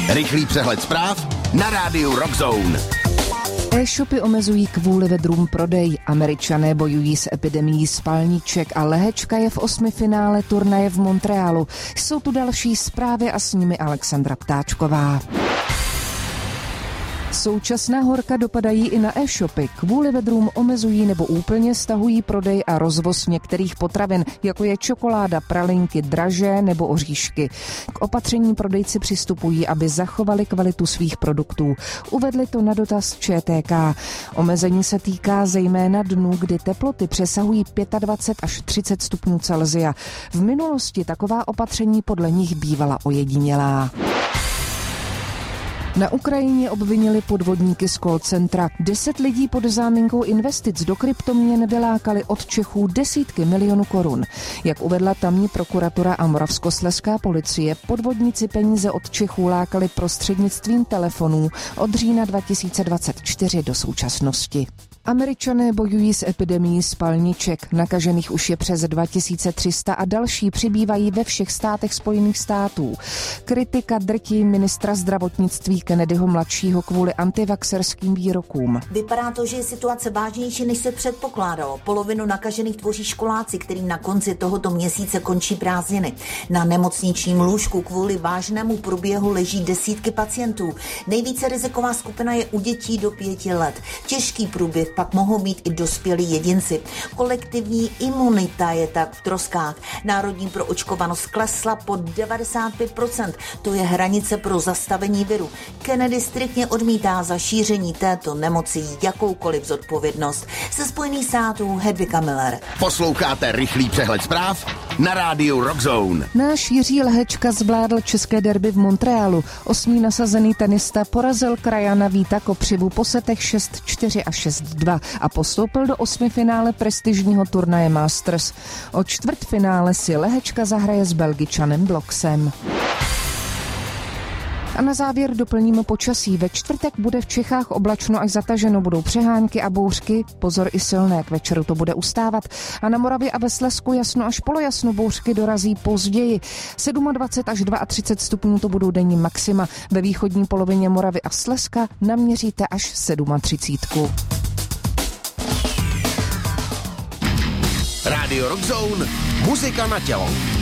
Rychlý přehled zpráv na rádiu Rock Zone. E-shopy omezují kvůli vedrům prodej. Američané bojují s epidemií spalniček a Lehečka je v 8. finále turnaje v Montrealu. Jsou tu další zprávy a s nimi Alexandra Ptáčková. Současná horka dopadají i na e-shopy. Kvůli vedrům omezují nebo úplně stahují prodej a rozvoz některých potravin, jako je čokoláda, pralinky, dražé nebo oříšky. K opatření prodejci přistupují, aby zachovali kvalitu svých produktů. Uvedli to na dotaz ČTK. Omezení se týká zejména dnů, kdy teploty přesahují 25 až 30 stupňů Celsia. V minulosti taková opatření podle nich bývala ojedinělá. Na Ukrajině obvinili podvodníky z call centra. 10 lidí pod záminkou investic do kryptoměn vylákali od Čechů desítky milionů korun. Jak uvedla tamní prokuratura a moravskoslezská policie, podvodníci peníze od Čechů lákali prostřednictvím telefonů od října 2024 do současnosti. Američané bojují s epidemií spalniček. Nakažených už je přes 2300 a další přibývají ve všech státech Spojených států. Kritika drtí ministra zdravotnictví Kennedyho mladšího kvůli antivaxerským výrokům. Vypadá to, že je situace vážnější, než se předpokládalo. Polovinu nakažených tvoří školáci, kterým na konci tohoto měsíce končí prázdniny. Na nemocničním lůžku kvůli vážnému průběhu leží desítky pacientů. Nejvíce riziková skupina je u dětí do 5 let. Těžký průběh pak mohou být i dospělí jedinci. Kolektivní imunita je tak v troskách. Národní proočkovanost klesla pod 95%. To je hranice pro zastavení viru. Kennedy striktně odmítá za šíření této nemoci jakoukoliv zodpovědnost. Ze Spojených států Hedvika Miller. Posloucháte rychlý přehled zpráv na rádiu Rock Zone. Náš Jiří Lehečka zvládl české derby v Montrealu. 8. nasazený tenista porazil krajana Víta Kopřivu po setech 6-4 a 6-2 a postoupil do 8. finále prestižního turnaje Masters. O čtvrtfinále si Lehečka zahraje s Belgičanem Bloxem. A na závěr doplníme počasí. Ve čtvrtek bude v Čechách oblačno až zataženo, budou přehánky a bouřky. Pozor i silné, k večeru to bude ustávat. A na Moravě a ve Slezsku jasno až polojasno, bouřky dorazí později. 27 až 32 stupňů to budou denní maxima. Ve východní polovině Moravy a Slezska naměříte až 37. Radio Rock Zone, muzika na tělo.